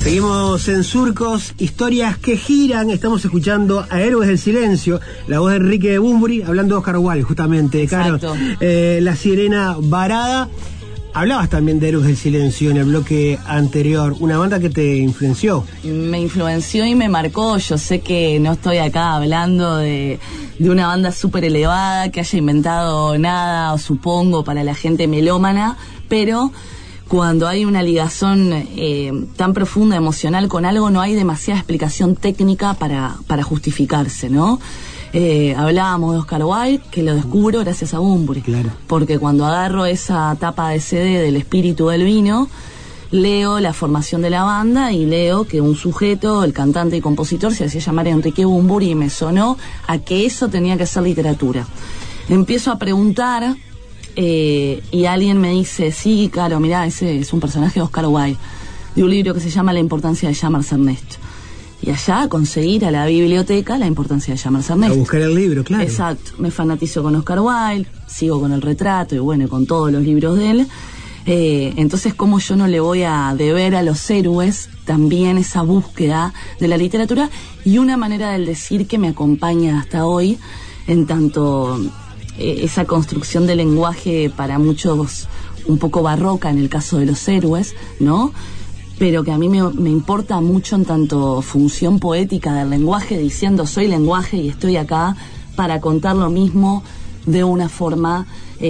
Seguimos en Surcos, historias que giran. Estamos escuchando a Héroes del Silencio, la voz de Enrique Bunbury, hablando de Oscar Wilde, justamente. Exacto. Claro, La Sirena Varada. Hablabas también de Héroes del Silencio en el bloque anterior, una banda que te influenció. Me influenció y me marcó. Yo sé que no estoy acá hablando de una banda súper elevada que haya inventado nada, o supongo, para la gente melómana, pero cuando hay una ligazón tan profunda, emocional con algo, no hay demasiada explicación técnica para justificarse, ¿no? Hablábamos de Oscar Wilde, que lo descubro gracias a Bunbury. Claro. Porque cuando agarro esa tapa de CD del Espíritu del Vino, leo la formación de la banda y leo que un sujeto, el cantante y compositor, se hacía llamar Enrique Bunbury, y me sonó a que eso tenía que ser literatura. Empiezo a preguntar y alguien me dice, sí, claro, mirá, ese es un personaje de Oscar Wilde, de un libro que se llama La importancia de llamarse Ernesto. Y allá a conseguir a la biblioteca La importancia de llamarse Ernesto. A buscar el libro, claro. Exacto. Me fanatizo con Oscar Wilde, sigo con El Retrato y bueno, con todos los libros de él. Entonces, ¿cómo yo no le voy a deber a los héroes también esa búsqueda de la literatura y una manera del decir que me acompaña hasta hoy, en tanto esa construcción del lenguaje para muchos un poco barroca en el caso de los héroes, ¿no? Pero que a mí me importa mucho en tanto función poética del lenguaje, diciendo soy lenguaje y estoy acá para contar lo mismo de una forma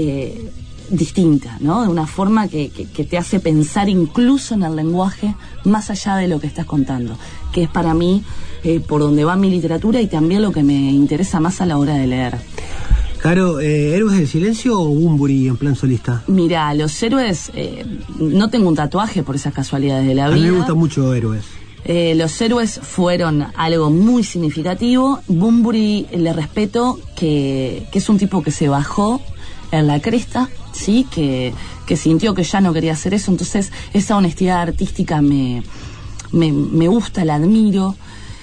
distinta, ¿no? De una forma que te hace pensar incluso en el lenguaje más allá de lo que estás contando, que es para mí por donde va mi literatura y también lo que me interesa más a la hora de leer. Caro, ¿Héroes del Silencio o Bunbury en plan solista? Mira, los héroes, no tengo un tatuaje por esas casualidades de la vida. A mí me gusta mucho Héroes. Los héroes fueron algo muy significativo. Bunbury, le respeto, que es un tipo que se bajó en la cresta, ¿sí? Que sintió que ya no quería hacer eso. Entonces, esa honestidad artística me gusta, la admiro.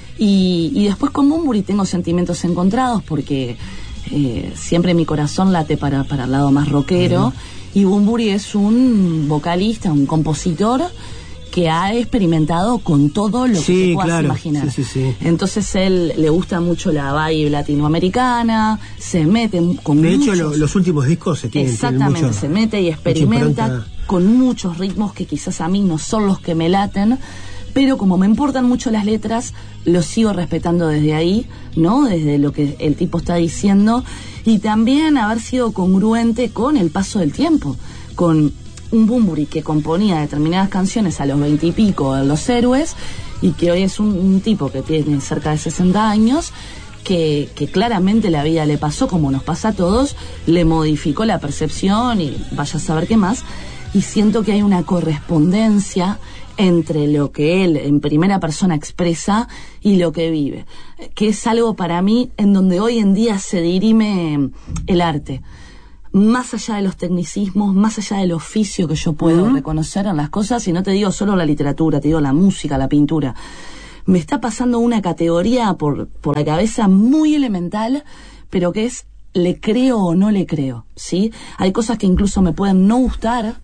Y después con Bunbury tengo sentimientos encontrados porque siempre mi corazón late para el lado más rockero. Y Bunbury es un vocalista, un compositor que ha experimentado con todo lo que te puedas imaginar. Sí. Entonces él le gusta mucho la vibe latinoamericana, se mete con de muchos... hecho los últimos discos se tienen exactamente, mucho, se mete y experimenta con muchos ritmos que quizás a mí no son los que me laten, pero como me importan mucho las letras, lo sigo respetando desde ahí, ¿no? Desde lo que el tipo está diciendo, y también haber sido congruente con el paso del tiempo, con un Bunbury que componía determinadas canciones a los 20 y pico de los héroes, y que hoy es un tipo que tiene cerca de 60 años, que claramente la vida le pasó, como nos pasa a todos, le modificó la percepción y vaya a saber qué más, y siento que hay una correspondencia entre lo que él en primera persona expresa y lo que vive, que es algo para mí en donde hoy en día se dirime el arte, más allá de los tecnicismos, más allá del oficio que yo puedo reconocer en las cosas, y no te digo solo la literatura, te digo la música, la pintura. Me está pasando una categoría por la cabeza muy elemental, pero que es le creo o no le creo, ¿sí? Hay cosas que incluso me pueden no gustar,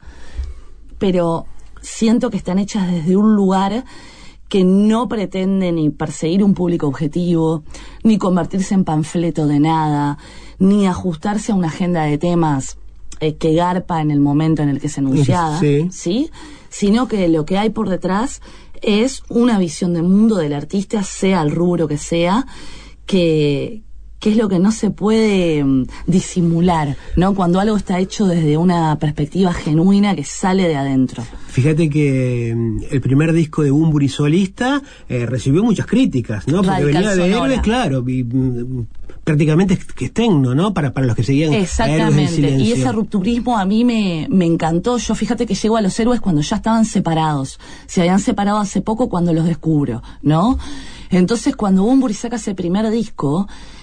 pero siento que están hechas desde un lugar que no pretende ni perseguir un público objetivo, ni convertirse en panfleto de nada, ni ajustarse a una agenda de temas que garpa en el momento en el que es enunciada, ¿sí? Sino que lo que hay por detrás es una visión de mundo del artista, sea el rubro que sea, que es lo que no se puede disimular, ¿no? Cuando algo está hecho desde una perspectiva genuina que sale de adentro. Fíjate que el primer disco de Bunbury solista recibió muchas críticas, ¿no? Porque venía de Héroes, claro, prácticamente que es tecno, ¿no? Para los que seguían exactamente, y ese rupturismo a mí me encantó. Yo fíjate que llego a los héroes cuando ya estaban separados, se habían separado hace poco cuando los descubro, ¿no? Entonces cuando Bunbury saca ese primer disco,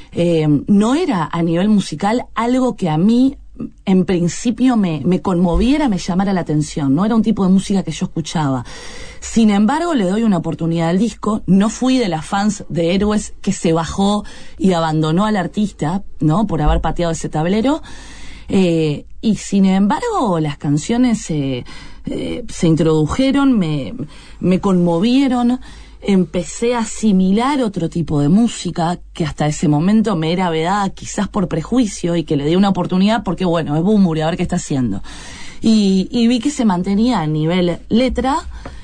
no era a nivel musical algo que a mí en principio me conmoviera, me llamara la atención, no era un tipo de música que yo escuchaba. Sin embargo, le doy una oportunidad al disco. No fui de las fans de Héroes que se bajó y abandonó al artista, ¿no? Por haber pateado ese tablero. Y sin embargo, las canciones se introdujeron, me conmovieron. Empecé a asimilar otro tipo de música que hasta ese momento me era vedada quizás por prejuicio, y que le di una oportunidad porque, bueno, es Bunbury, a ver qué está haciendo. Y vi que se mantenía a nivel letra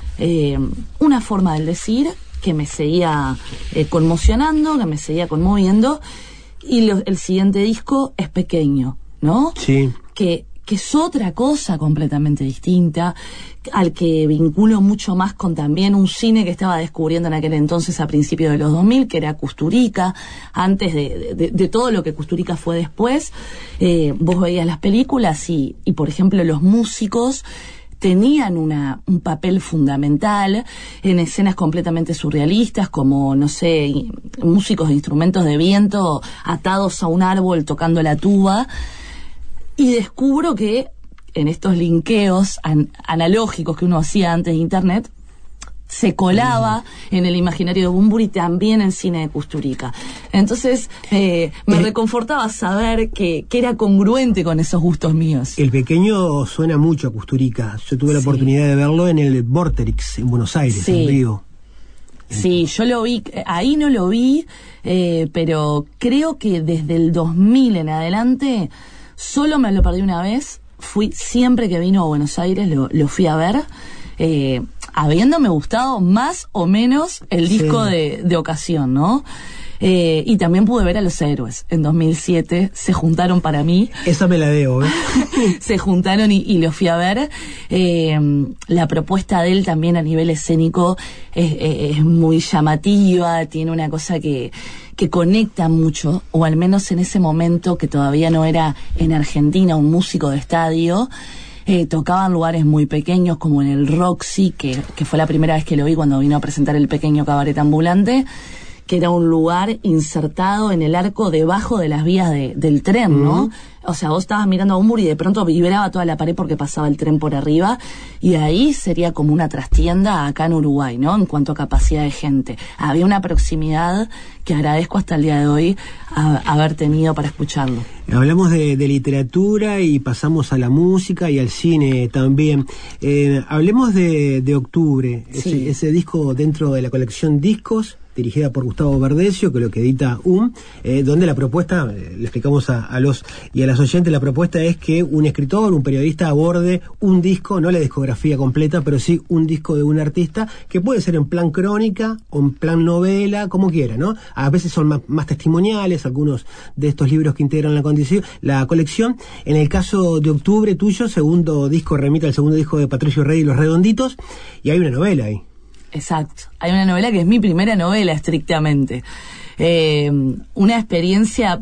una forma del decir que me seguía conmocionando, que me seguía conmoviendo. Y el siguiente disco es pequeño, ¿no? Sí. Que es otra cosa completamente distinta, al que vinculo mucho más con también un cine que estaba descubriendo en aquel entonces a principios de los 2000, que era Kusturica, antes de todo lo que Kusturica fue después. Vos veías las películas y por ejemplo, los músicos tenían un papel fundamental en escenas completamente surrealistas, como, no sé, músicos de instrumentos de viento atados a un árbol tocando la tuba. Y descubro que en estos linkeos analógicos que uno hacía antes de Internet, se colaba en el imaginario de Bunbury también en cine de Kusturica. Entonces me reconfortaba saber que era congruente con esos gustos míos. El pequeño suena mucho a Kusturica. Yo tuve la oportunidad de verlo en el Vorterix en Buenos Aires, en vivo. Sí, yo lo vi, ahí no lo vi, pero creo que desde el 2000 en adelante solo me lo perdí una vez. Siempre que vino a Buenos Aires lo fui a ver, habiéndome gustado más o menos el disco de ocasión, ¿no? Y también pude ver a Los Héroes en 2007, se juntaron para mí. Esa me la debo, ¿eh? Se juntaron y lo fui a ver. La propuesta de él también a nivel escénico es muy llamativa, tiene una cosa que conecta mucho, o al menos en ese momento que todavía no era en Argentina un músico de estadio. Tocaba en lugares muy pequeños como en el Roxy, que fue la primera vez que lo vi cuando vino a presentar el pequeño cabaret ambulante, que era un lugar insertado en el arco debajo de las vías del tren, ¿no? O sea, vos estabas mirando a Bunbury y de pronto vibraba toda la pared porque pasaba el tren por arriba, y ahí sería como una trastienda acá en Uruguay, ¿no? En cuanto a capacidad de gente. Había una proximidad que agradezco hasta el día de hoy haber tenido para escucharlo. Hablamos de literatura y pasamos a la música y al cine también. Hablemos de Octubre, ese disco dentro de la colección Discos, dirigida por Gustavo Verdecio, que lo que edita donde la propuesta, le explicamos a los y a las oyentes, la propuesta es que un escritor, un periodista aborde un disco, no la discografía completa, pero sí un disco de un artista, que puede ser en plan crónica o en plan novela, como quiera, ¿no? A veces son más testimoniales, algunos de estos libros que integran la colección. En el caso de Octubre, tuyo, segundo disco, remite al segundo disco de Patricio Rey y Los Redonditos, y hay una novela ahí. Exacto. Hay una novela que es mi primera novela, estrictamente. Una experiencia,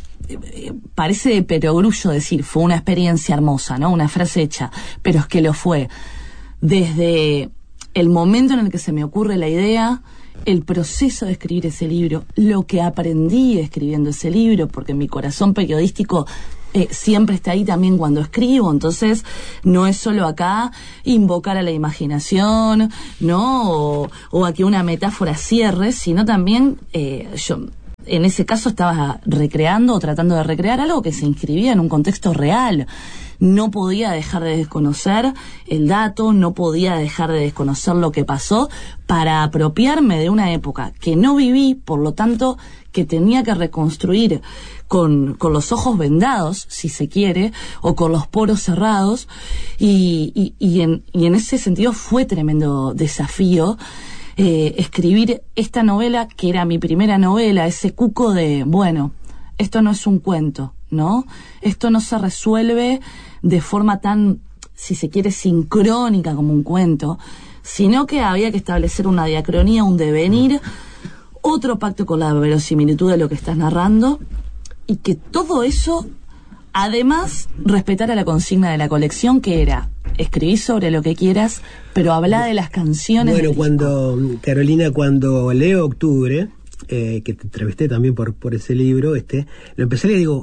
parece de perogrullo decir, fue una experiencia hermosa, ¿no? Una frase hecha, pero es que lo fue. Desde el momento en el que se me ocurre la idea, el proceso de escribir ese libro, lo que aprendí escribiendo ese libro, porque mi corazón periodístico siempre está ahí también cuando escribo. Entonces no es solo acá invocar a la imaginación, ¿no? O a que una metáfora cierre, sino también yo en ese caso estaba recreando o tratando de recrear algo que se inscribía en un contexto real. No podía dejar de desconocer el dato, no podía dejar de desconocer lo que pasó para apropiarme de una época que no viví, por lo tanto que tenía que reconstruir con los ojos vendados, si se quiere, o con los poros cerrados, y en ese sentido fue tremendo desafío escribir esta novela, que era mi primera novela, ese cuco de, bueno, esto no es un cuento, ¿no? Esto no se resuelve de forma tan, si se quiere, sincrónica como un cuento, sino que había que establecer una diacronía, un devenir, otro pacto con la verosimilitud de lo que estás narrando, y que todo eso, además, respetara la consigna de la colección, que era: escribí sobre lo que quieras, pero habla de las canciones. Bueno, Carolina, cuando leo Octubre, que te entrevisté también por ese libro, lo empecé y le digo,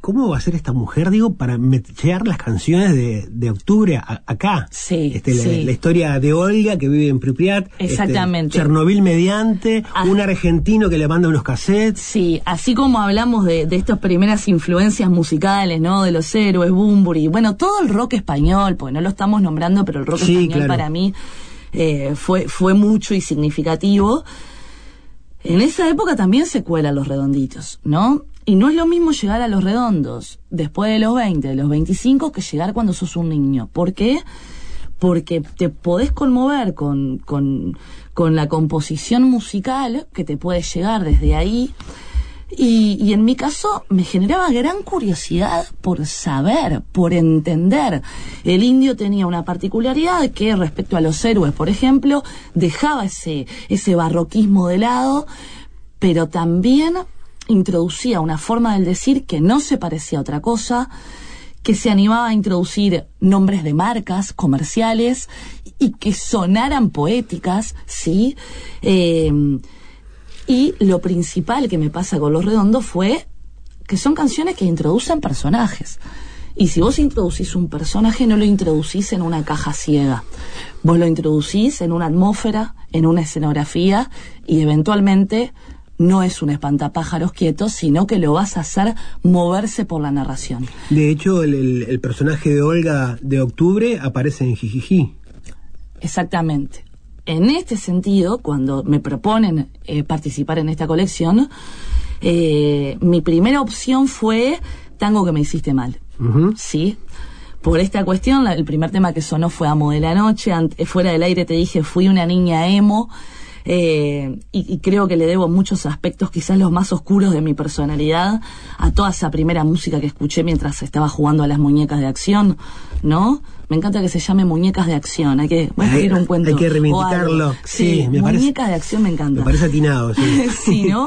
¿cómo va a ser esta mujer, digo, para llegar las canciones de Octubre acá? Sí, La historia de Olga, que vive en Pripyat. Exactamente. Chernobyl mediante, un argentino que le manda unos cassettes. Sí, así como hablamos de estas primeras influencias musicales, ¿no? De los Héroes, Bunbury, bueno, todo el rock español, pues no lo estamos nombrando, pero el rock español, claro, para mí fue mucho y significativo. En esa época también se cuelan Los Redonditos, ¿no? Y no es lo mismo llegar a Los Redondos después de los 20, de los 25, que llegar cuando sos un niño. ¿Por qué? Porque te podés conmover con la composición musical que te puede llegar desde ahí. Y en mi caso me generaba gran curiosidad por saber, por entender. El Indio tenía una particularidad que respecto a los Héroes, por ejemplo, dejaba ese barroquismo de lado, pero también introducía una forma del decir que no se parecía a otra cosa, que se animaba a introducir nombres de marcas comerciales y que sonaran poéticas, ¿sí? Y lo principal que me pasa con Los Redondos fue que son canciones que introducen personajes. Y si vos introducís un personaje, no lo introducís en una caja ciega. Vos lo introducís en una atmósfera, en una escenografía, y eventualmente no es un espantapájaros quieto, sino que lo vas a hacer moverse por la narración. De hecho, el personaje de Olga de Octubre aparece en Jijiji. Exactamente. En este sentido, cuando me proponen participar en esta colección, mi primera opción fue Tango que me hiciste mal. Uh-huh. ¿Sí? Por esta cuestión, el primer tema que sonó fue Amo de la Noche. Fuera del aire te dije, fui una niña emo. Y creo que le debo muchos aspectos, quizás los más oscuros de mi personalidad, a toda esa primera música que escuché mientras estaba jugando a las muñecas de acción, ¿no? Me encanta que se llame Muñecas de Acción. Voy a escribir un cuento. Hay que reivindicarlo. Sí, me parece. Muñecas de Acción me encanta. Me parece atinado, sí. Sí, ¿no?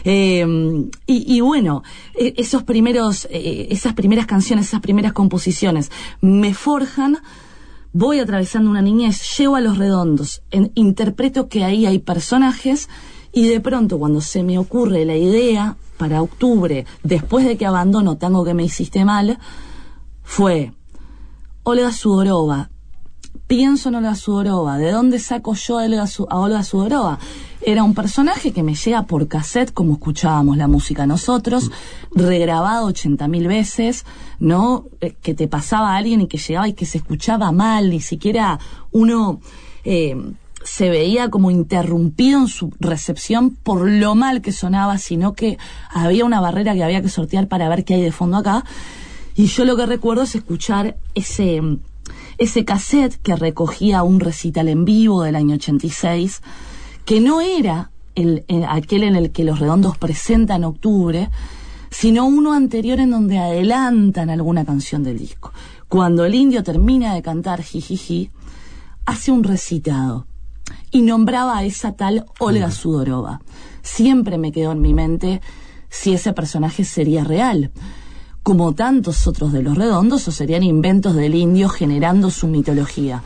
Y bueno, esas primeras canciones, esas primeras composiciones me forjan. Voy atravesando una niñez, llego a Los Redondos, interpreto que ahí hay personajes, y de pronto cuando se me ocurre la idea para Octubre, después de que abandono Tango que me hiciste mal, fue Olga Sudorova. Pienso en Olga Sudorova. ¿De dónde saco yo a Olga Sudorova? Era un personaje que me llega por cassette, como escuchábamos la música nosotros, regrabado 80.000 veces, ¿no? Que te pasaba a alguien y que llegaba y que se escuchaba mal, ni siquiera uno se veía como interrumpido en su recepción por lo mal que sonaba, sino que había una barrera que había que sortear para ver qué hay de fondo acá. Y yo lo que recuerdo es escuchar ese cassette que recogía un recital en vivo del año 86, que no era aquel en el que Los Redondos presentan Octubre, sino uno anterior en donde adelantan alguna canción del disco. Cuando el Indio termina de cantar Jijiji, hace un recitado y nombraba a esa tal Olga Sudorova. Siempre me quedó en mi mente si ese personaje sería real, como tantos otros de Los Redondos, o serían inventos del Indio generando su mitología.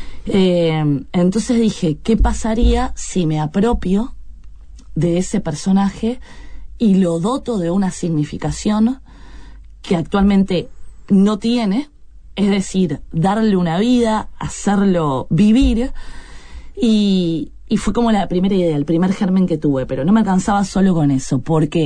Entonces dije, ¿qué pasaría si me apropio de ese personaje y lo doto de una significación que actualmente no tiene? Es decir, darle una vida, hacerlo vivir, y fue como la primera idea, el primer germen que tuve, pero no me alcanzaba solo con eso, porque